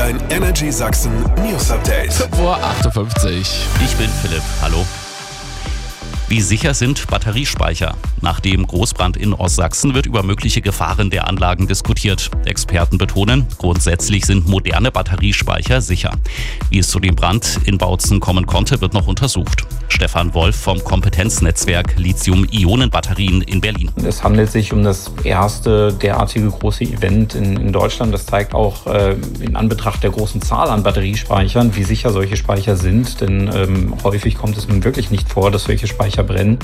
Dein Energy Sachsen News Update. Vor 8.50 Uhr. Ich bin Philipp. Hallo. Wie sicher sind Batteriespeicher? Nach dem Großbrand in Ostsachsen wird über mögliche Gefahren der Anlagen diskutiert. Experten betonen, grundsätzlich sind moderne Batteriespeicher sicher. Wie es zu dem Brand in Bautzen kommen konnte, wird noch untersucht. Stefan Wolf vom Kompetenznetzwerk Lithium-Ionen-Batterien in Berlin. Es handelt sich um das erste derartige große Event in Deutschland. Das zeigt auch in Anbetracht der großen Zahl an Batteriespeichern, wie sicher solche Speicher sind. Denn häufig kommt es nun wirklich nicht vor, dass solche Speicher brennen.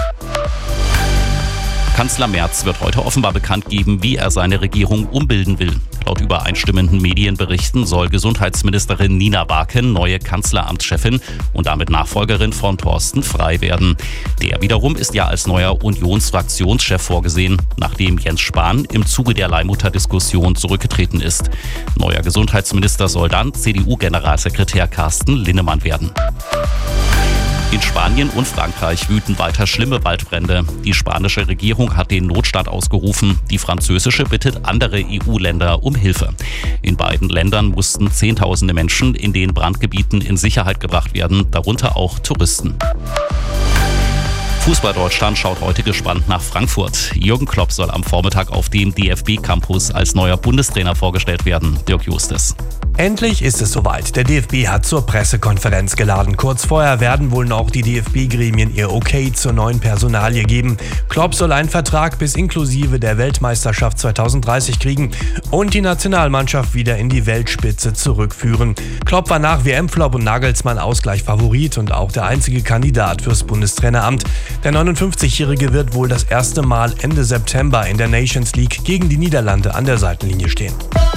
Kanzler Merz wird heute offenbar bekannt geben, wie er seine Regierung umbilden will. Laut übereinstimmenden Medienberichten soll Gesundheitsministerin Nina Barken neue Kanzleramtschefin und damit Nachfolgerin von Thorsten Frey werden. Der wiederum ist ja als neuer Unionsfraktionschef vorgesehen, nachdem Jens Spahn im Zuge der Leihmutter-Diskussion zurückgetreten ist. Neuer Gesundheitsminister soll dann CDU-Generalsekretär Carsten Linnemann werden. In Spanien und Frankreich wüten weiter schlimme Waldbrände. Die spanische Regierung hat den Notstand ausgerufen. Die französische bittet andere EU-Länder um Hilfe. In beiden Ländern mussten Zehntausende Menschen in den Brandgebieten in Sicherheit gebracht werden, darunter auch Touristen. Fußball-Deutschland schaut heute gespannt nach Frankfurt. Jürgen Klopp soll am Vormittag auf dem DFB-Campus als neuer Bundestrainer vorgestellt werden. Dirk Justes. Endlich ist es soweit. Der DFB hat zur Pressekonferenz geladen. Kurz vorher werden wohl noch die DFB-Gremien ihr Okay zur neuen Personalie geben. Klopp soll einen Vertrag bis inklusive der Weltmeisterschaft 2030 kriegen und die Nationalmannschaft wieder in die Weltspitze zurückführen. Klopp war nach WM-Flop und Nagelsmann Ausgleich Favorit und auch der einzige Kandidat fürs Bundestraineramt. Der 59-Jährige wird wohl das erste Mal Ende September in der Nations League gegen die Niederlande an der Seitenlinie stehen.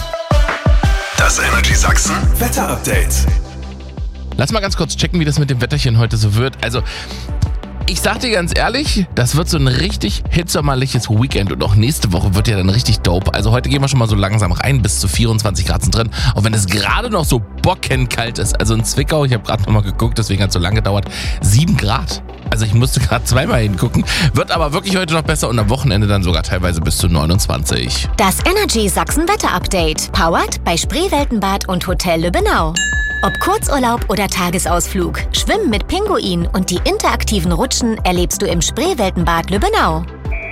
Das Energy Sachsen Wetter Update. Lass mal ganz kurz checken, wie das mit dem Wetterchen heute so wird. Also, ich sag dir ganz ehrlich, das wird so ein richtig hitzsommerliches Weekend und auch nächste Woche wird ja dann richtig dope. Also heute gehen wir schon mal so langsam rein, bis zu 24 Grad sind drin. Auch wenn es gerade noch so bockenkalt ist. Also in Zwickau, ich habe gerade nochmal geguckt, deswegen hat es so lange gedauert, 7 Grad. Also ich musste gerade zweimal hingucken. Wird aber wirklich heute noch besser und am Wochenende dann sogar teilweise bis zu 29. Das Energy Sachsen Wetter Update. Powered bei Spreeweltenbad und Hotel Lübbenau. Ob Kurzurlaub oder Tagesausflug, Schwimmen mit Pinguin und die interaktiven Rutschen erlebst du im Spreeweltenbad Lübbenau.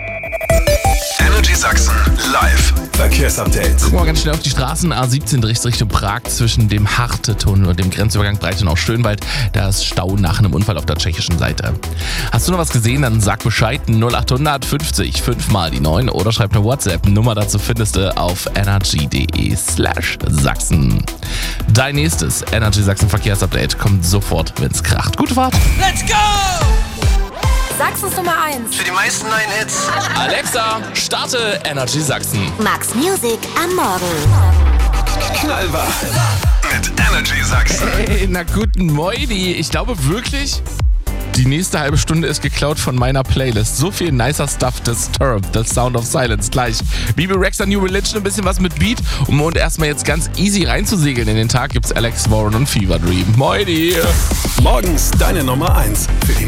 Energy Sachsen live Verkehrsupdate. Gucken wir ganz schnell auf die Straßen. A17 Richtung Prag zwischen dem Harte-Tunnel und dem Grenzübergang Breitenau-Schönwald. Da ist Stau nach einem Unfall auf der tschechischen Seite. Hast du noch was gesehen? Dann sag Bescheid. 0800 50 5 mal die 9 oder schreib eine WhatsApp-Nummer. Dazu findest du auf energy.de/Sachsen. Dein nächstes Energy Sachsen Verkehrsupdate kommt sofort, wenn's kracht. Gute Fahrt! Let's go! Sachsens Nummer 1. Für die meisten neuen Hits. Alexa, starte Energy Sachsen. Max Music am Morgen. Knallwach mit Energy Sachsen. Hey, na guten Moidi. Ich glaube wirklich, die nächste halbe Stunde ist geklaut von meiner Playlist. So viel nicer Stuff, Disturbed, The Sound of Silence gleich. Bibi Rexha, New Religion, ein bisschen was mit Beat. Und erstmal jetzt ganz easy reinzusegeln in den Tag gibt's Alex Warren und Fever Dream. Moidi. Morgens deine Nummer 1 für die